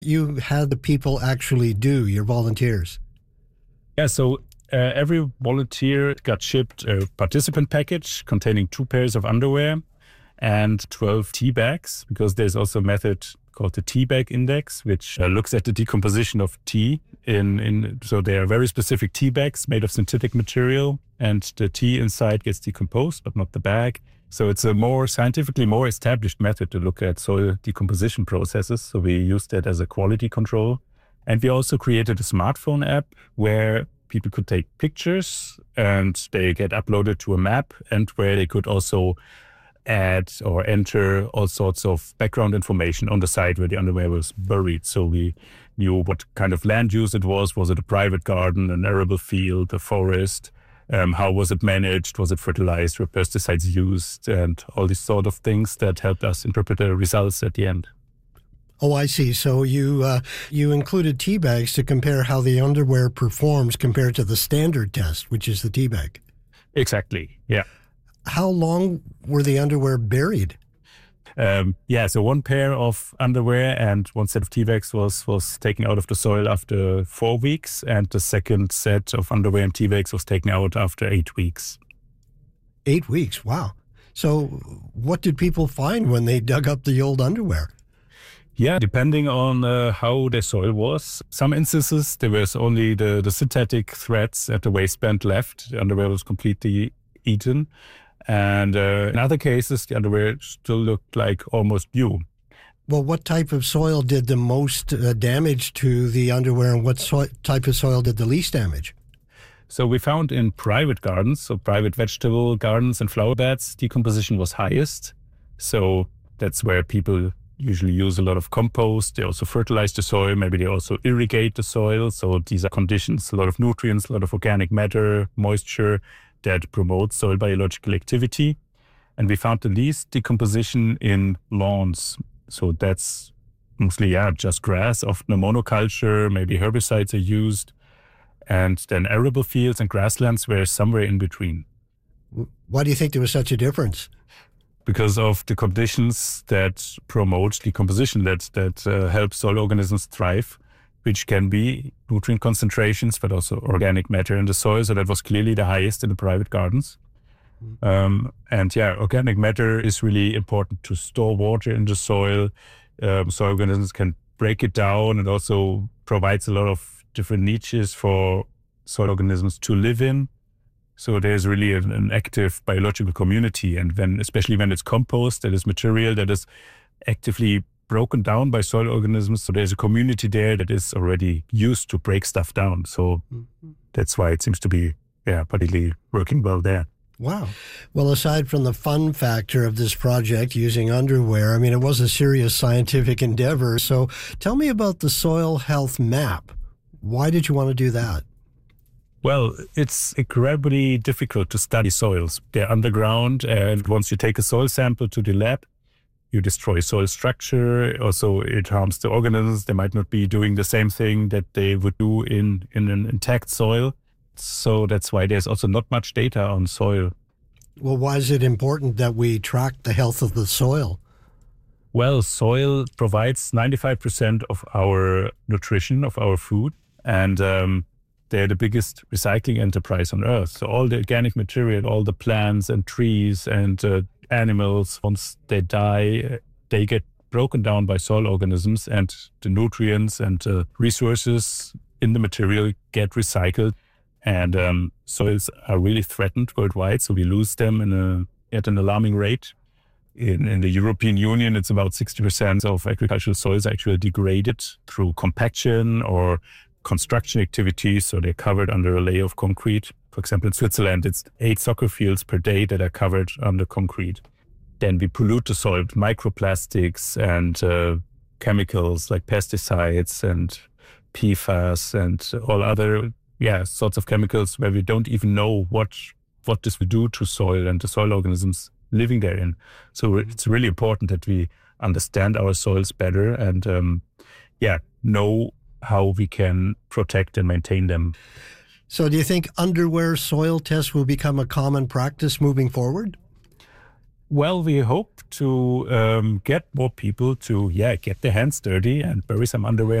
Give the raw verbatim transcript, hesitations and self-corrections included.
you had the people actually do, your volunteers? Yeah, so uh, every volunteer got shipped a participant package containing two pairs of underwear and twelve tea bags, because there's also a method called the tea bag index, which uh, looks at the decomposition of tea. In, in So there are very specific tea bags made of synthetic material, and the tea inside gets decomposed, but not the bag. So it's a more scientifically more established method to look at soil decomposition processes. So we used that as a quality control. And we also created a smartphone app where people could take pictures and they get uploaded to a map, and where they could also add or enter all sorts of background information on the site where the underwear was buried. So we knew what kind of land use it was. Was it a private garden, an arable field, a forest? Um, how was it managed? Was it fertilized? Were pesticides used? And all these sort of things that helped us interpret the results at the end. Oh, I see. So you uh, you included tea bags to compare how the underwear performs compared to the standard test, which is the tea bag. Exactly, yeah. How long were the underwear buried? Um, yeah, so one pair of underwear and one set of tea bags was, was taken out of the soil after four weeks, and the second set of underwear and tea bags was taken out after eight weeks. Eight weeks, wow. So what did people find when they dug up the old underwear? Yeah, depending on uh, how the soil was. Some instances, there was only the, the synthetic threads at the waistband left. The underwear was completely eaten. And uh, in other cases, the underwear still looked like almost new. Well, what type of soil did the most uh, damage to the underwear, and what so- type of soil did the least damage? So we found in private gardens, so private vegetable gardens and flower beds, decomposition was highest. So that's where people usually use a lot of compost. They also fertilize the soil. Maybe they also irrigate the soil. So these are conditions, a lot of nutrients, a lot of organic matter, moisture, that promotes soil biological activity. And we found the least decomposition in lawns. So that's mostly, yeah, just grass, often a monoculture, maybe herbicides are used. And then arable fields and grasslands were somewhere in between. Why do you think there was such a difference? Because of the conditions that promote decomposition, that, that uh, help soil organisms thrive, which can be nutrient concentrations, but also organic matter in the soil. So that was clearly the highest in the private gardens. Mm. Um, and yeah, organic matter is really important to store water in the soil. Um, soil organisms can break it down, and also provides a lot of different niches for soil organisms to live in. So there's really an, an active biological community. And when, especially when it's compost, that is material that is actively broken down by soil organisms. So there's a community there that is already used to break stuff down. So mm-hmm. that's why it seems to be, yeah, particularly working well there. Wow. Well, aside from the fun factor of this project using underwear, I mean, it was a serious scientific endeavor. So tell me about the soil health map. Why did you want to do that? Well, it's incredibly difficult to study soils. They're underground, and once you take a soil sample to the lab, you destroy soil structure. Also, it harms the organisms. They might not be doing the same thing that they would do in, in an intact soil. So that's why there's also not much data on soil. Well, why is it important that we track the health of the soil? Well, soil provides ninety-five percent of our nutrition, of our food. And um, they're the biggest recycling enterprise on Earth. So all the organic material, all the plants and trees and uh, animals, once they die, they get broken down by soil organisms, and the nutrients and uh, resources in the material get recycled. And um, soils are really threatened worldwide, so we lose them in a, at an alarming rate. In, in the European Union, it's about sixty percent of agricultural soils are actually degraded through compaction or construction activities, so they're covered under a layer of concrete. For example, in Switzerland, it's eight soccer fields per day that are covered under concrete. Then we pollute the soil with microplastics and uh, chemicals like pesticides and P FAS and all other yeah sorts of chemicals where we don't even know what what this will do to soil and the soil organisms living therein. So it's really important that we understand our soils better and um, yeah know how we can protect and maintain them. So do you think underwear soil tests will become a common practice moving forward? Well, we hope to um, get more people to, yeah, get their hands dirty and bury some underwear